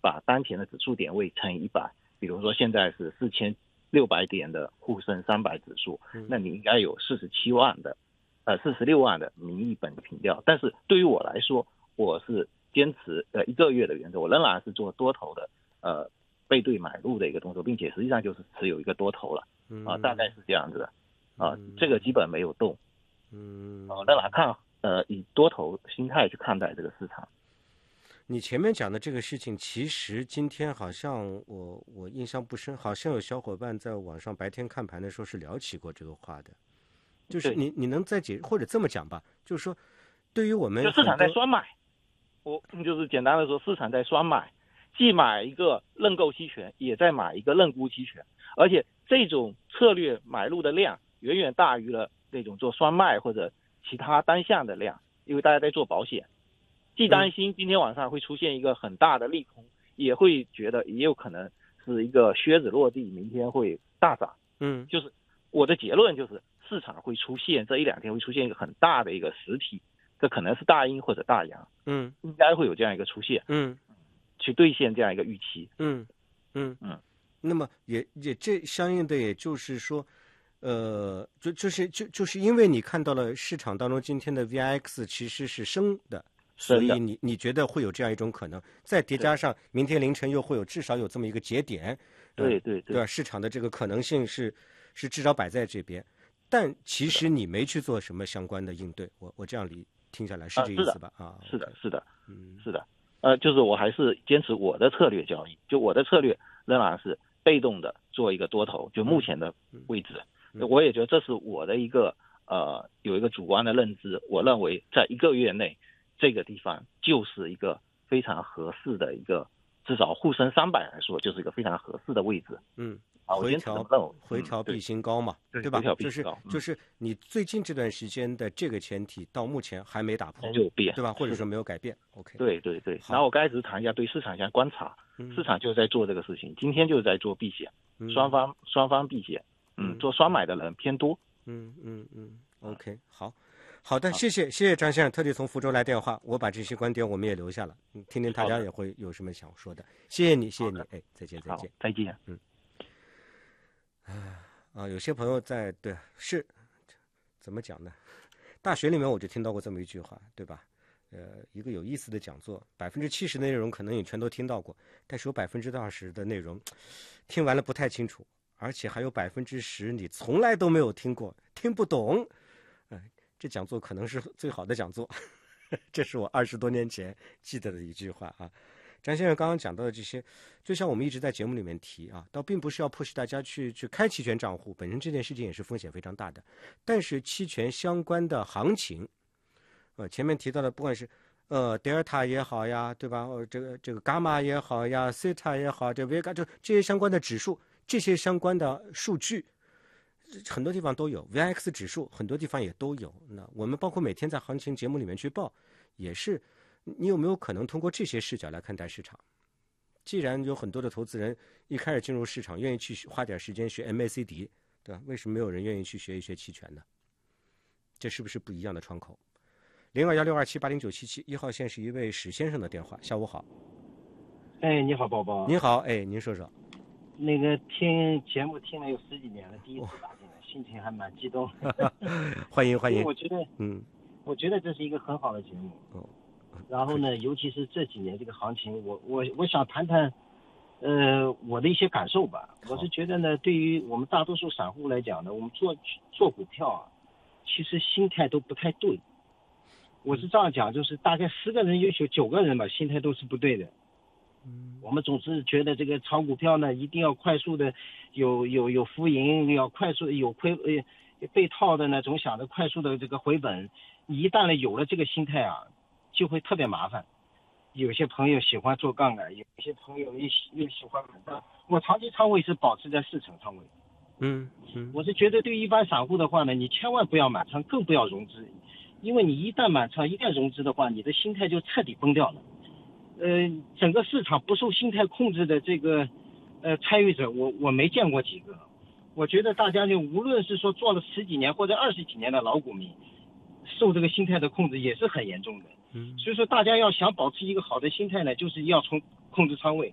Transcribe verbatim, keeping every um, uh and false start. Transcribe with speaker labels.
Speaker 1: 把当前的指数点位乘以一百，比如说现在是四千六百点的沪深三百指数，那你应该有四十七万的，呃，四十六万的名义本平调。但是对于我来说，我是坚持呃一个月的原则，我仍然是做多头的，呃，背对买入的一个动作，并且实际上就是持有一个多头了，啊，大概是这样子的，啊，这个基本没有动，嗯，我仍然看呃以多头心态去看待这个市场。
Speaker 2: 你前面讲的这个事情，其实今天好像我我印象不深，好像有小伙伴在网上白天看盘的时候是聊起过这个话的，就是你你能再解，或者这么讲吧，就是说，对于我们
Speaker 1: 就市场在双买，我就是简单的说，市场在双买，既买一个认购期权，也在买一个认沽期权，而且这种策略买入的量远远大于了那种做双卖或者其他单项的量，因为大家在做保险。既担心今天晚上会出现一个很大的利空，嗯、也会觉得也有可能是一个靴子落地，明天会大涨。
Speaker 2: 嗯，
Speaker 1: 就是我的结论就是市场会出现这一两天会出现一个很大的一个实体，这可能是大阴或者大阳，
Speaker 2: 嗯，
Speaker 1: 应该会有这样一个出现，
Speaker 2: 嗯，
Speaker 1: 去兑现这样一个预期。
Speaker 2: 嗯嗯嗯，那么也也这相应的也就是说。呃，就就是就就是因为你看到了市场当中今天的 V I X 其实是升的。所以你你觉得会有这样一种可能，再叠加上明天凌晨又会有至少有这么一个节点，
Speaker 1: 对对
Speaker 2: 对吧？市场的这个可能性是是至少摆在这边，但其实你没去做什么相关的应对，我我这样理听下来是这意思吧？啊，
Speaker 1: 是的，是的，
Speaker 2: 嗯，
Speaker 1: 是的，呃，就是我还是坚持我的策略交易，就我的策略仍然是被动的做一个多头，就目前的位置，我也觉得这是我的一个呃有一个主观的认知，我认为在一个月内。这个地方就是一个非常合适的一个，至少沪深三百来说，就是一个非常合适的位置。
Speaker 2: 嗯，
Speaker 1: 啊，
Speaker 2: 回调回调必新高嘛，
Speaker 1: 对,
Speaker 2: 对吧？
Speaker 1: 对
Speaker 2: 就是、嗯、就是你最近这段时间的这个前提到目前还没打破，
Speaker 1: 没有变，
Speaker 2: 对吧？或者说没有改变。OK，
Speaker 1: 对对对。然后我刚才只是谈一下对市场相观察，
Speaker 2: 嗯、
Speaker 1: 市场就是在做这个事情，今天就是在做避险，
Speaker 2: 嗯、
Speaker 1: 双方双方避险，嗯，做双买的人偏多。
Speaker 2: 嗯嗯嗯 ，OK， 好。好的，谢谢谢谢张先生特地从福州来电话，我把这些观点我们也留下了，听听大家也会有什么想说的。谢谢你，谢谢你，哎，再见再见
Speaker 1: 再见。
Speaker 2: 嗯，啊，有些朋友在对是怎么讲呢？大学里面我就听到过这么一句话，对吧？呃，一个有意思的讲座，百分之七十的内容可能你全都听到过，但是有百分之二十的内容听完了不太清楚，而且还有百分之十你从来都没有听过，听不懂。呃这讲座可能是最好的讲座，这是我二十多年前记得的一句话啊。张先生刚刚讲到的这些，就像我们一直在节目里面提啊，倒并不是要迫使大家去去开期权账户，本身这件事情也是风险非常大的。但是期权相关的行情，呃，前面提到的不管是呃德尔塔也好呀，对吧？呃、这个这个伽马也好呀，西塔也好，这维伽就这些相关的指数，这些相关的数据。很多地方都有 V I X 指数，很多地方也都有。那我们包括每天在行情节目里面去报，也是你有没有可能通过这些视角来看待市场？既然有很多的投资人一开始进入市场，愿意去花点时间学 M A C D， 对吧？为什么没有人愿意去学一学期权呢？这是不是不一样的窗口？零二幺六二七八零九七七一号线是一位史先生的电话。下午好。
Speaker 3: 哎，你好，宝宝。
Speaker 2: 您好，哎，您说说。
Speaker 3: 那个听节目听了有十几年了，第一次打进来，心情还蛮激动。
Speaker 2: 欢迎欢迎。
Speaker 3: 我觉得，
Speaker 2: 嗯，
Speaker 3: 我觉得这是一个很好的节目。哦。然后呢，尤其是这几年这个行情，我我我想谈谈，呃，我的一些感受吧。我是觉得呢，对于我们大多数散户来讲呢，我们做做股票啊，其实心态都不太对。我是这样讲，就是大概十个人有九个人吧，心态都是不对的。我们总是觉得这个炒股票呢，一定要快速的有有有浮盈，要快速有亏呃被套的呢，总想着快速的这个回本。你一旦呢有了这个心态啊，就会特别麻烦。有些朋友喜欢做杠杆，有些朋友又喜又喜欢满仓。我长期仓位是保持在市场仓位。
Speaker 2: 嗯嗯，
Speaker 3: 我是觉得对于一般散户的话呢，你千万不要满仓，更不要融资，因为你一旦满仓，一旦融资的话，你的心态就彻底崩掉了。呃，整个市场不受心态控制的这个呃参与者，我我没见过几个。我觉得大家就无论是说做了十几年或者二十几年的老股民，受这个心态的控制也是很严重的。嗯，所以说大家要想保持一个好的心态呢，就是要从控制仓位。